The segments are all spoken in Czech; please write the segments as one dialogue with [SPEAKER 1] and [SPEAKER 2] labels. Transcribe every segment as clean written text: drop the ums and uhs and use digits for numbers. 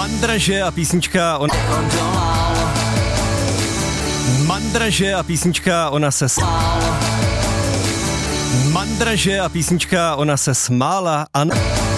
[SPEAKER 1] Mandraže a písnička Mandraže a písnička Ona se Mandraže a písnička Ona se smála, ano.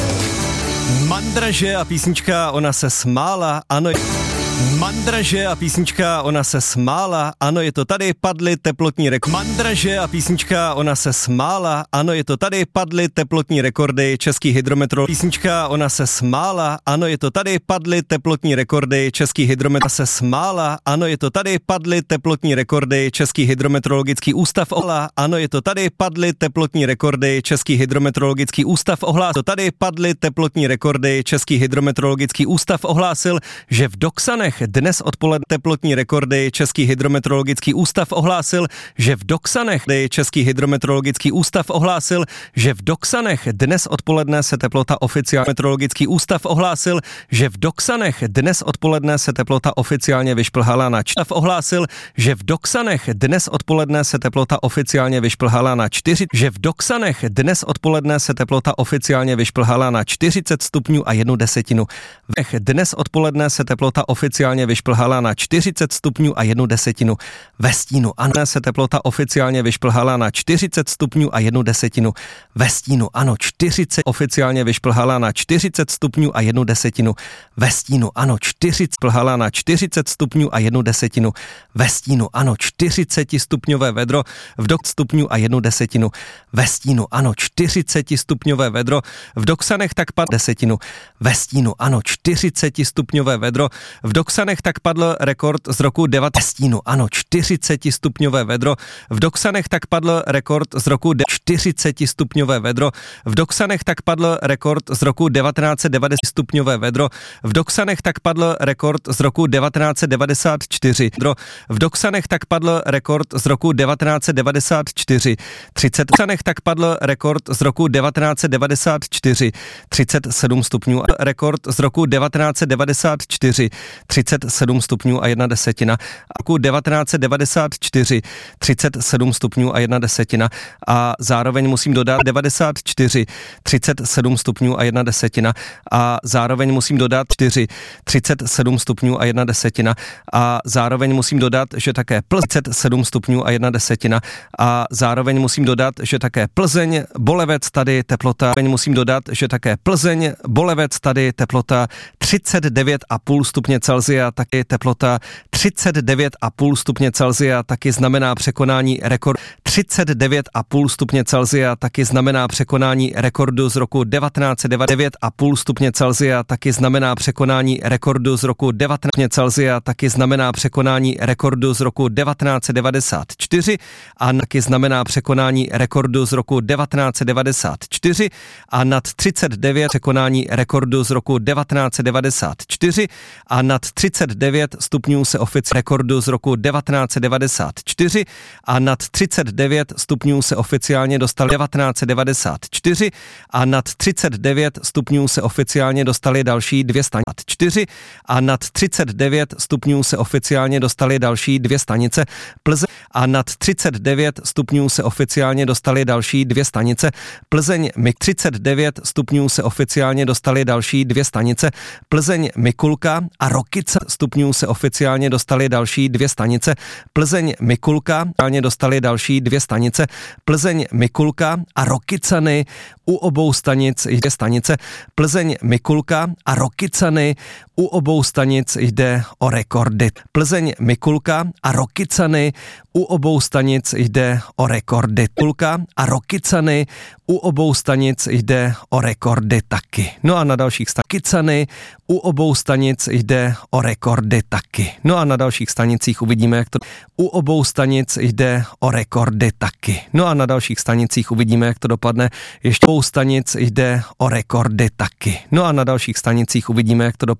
[SPEAKER 1] Mandraže a písnička Ona se smála, ano. Mandraže a písnička Ona se smála, ano, je to tady, padly teplotní rekordy. Mandraže a písnička Ona se smála, ano, je to tady, padly teplotní rekordy Český hydrometeorologický. Písnička Ona se smála, ano, je to tady, padly teplotní rekordy Český hydrometeorologický. Se smála, ano, je to tady, padly teplotní rekordy Český hydrometeorologický ústav. Ano, je to tady, padly teplotní rekordy Český hydrometeorologický ústav ohlásil. Tady padly teplotní rekordy Český hydrometeorologický ústav ohlásil, že v Doksanech dnes odpoledne teplotní rekordy Český hydrometeorologický ústav ohlásil, že v Doksanech Český hydrometeorologický ústav ohlásil, že v Doksanech dnes odpoledne se teplota oficiálně meteorologický ústav ohlásil, že v Doksanech dnes odpoledne se teplota oficiálně vyšplhala na ohlásil, že v Doksanech dnes odpoledne se teplota oficiálně vyšplhala na 4, že v Doksanech dnes odpoledne se teplota oficiálně vyšplhala na 40 stupňů a 1/10. Dnes odpoledne se teplota oficiálně vyšplhala na 40 stupňů a 1/10. Ve stínu ano se teplota oficiálně vyšplhala na 40 stupňů a 1/10. Ve stínu ano 40 oficiálně vyšplhala na 40 stupňů a 1/10. Ve stínu ano 40 plhala na 40 stupňů a 1/10. Ve stínu ano 40 stupňové vedro v Dok stupňů a 1/10. Ve stínu ano 40 stupňové vedro v Doksanech tak padl 10. Ve stínu ano 40 stupňové vedro v Doksanech tak padl rekord z roku 9. Stínu ano 40 stupňové vedro v Doksanech tak padl rekord z roku 40 stupňové vedro v Doksanech tak padl rekord z roku 1990 stupňové vedro v Doksanech tak padl rekord z roku 1994 v Doksanech tak padl rekord z roku 1994 30 Doksanech tak padl rekord z roku 1994 37 stupňů rekord z roku 1994 37 stupňů a 1/10. Roku 1994 37 stupňů a 1/10 a zároveň musím dodat 94 37 stupňů a 1/10 a zároveň musím dodat 4 37 stupňů a 1/10 a zároveň musím dodat, že také 37 stupňů a 1/10 a zároveň musím dodat, že také Plzeň, Bolevec tady teplota, musím dodat, že také Plzeň, Bolevec tady teplota 39,5 stupně Celsia, taky teplota 39,5 stupně Celsia, taky znamená překonání rekordu 39,5 stupně Celsia, taky znamená překonání rekordu z roku 1909,5 stupně Celsia, taky znamená překonání rekordu z roku 19 Celsia, taky znamená překonání rekordu z roku 1994 a taky znamená překonání rekordu z roku 1994 a nad 39 překonání rekordu z roku 1994 a nad 39 stupňů se oficiálně rekordu z roku 1994 a nad 39 stupňů se oficiálně dostali 1994 a nad 39 stupňů se oficiálně dostali další 2 stanice 4 a nad 39 stupňů se oficiálně dostali další 2 stanice Plzeň a nad 39 stupňů se oficiálně dostali další 2 stanice Plzeň 39 stupňů se oficiálně dostali další 2 stanice Plzeň Mikulka a Rokyca stupňů se oficiálně dostali další 2 stanice Plzeň Mikulka dostali další 2 stanice Plzeň Mikulka a Rokycany u obou stanic jde stanice Plzeň Mikulka a Rokycany u obou stanic jde o rekordy. Plzeň Mikulka a Rokycany u obou stanic jde o rekordy. Mikulka a Rokycany u obou stanic jde o rekordy taky. No a na dalších stanicích u obou stanic jde o rekordy taky. No a na dalších stanicích uvidíme, jak to u obou stanic jde o rekordy taky. No a na dalších stanicích uvidíme, jak to dopadne. Ještě u stanic jde o rekordy taky. No a na dalších stanicích uvidíme, jak to dopadne.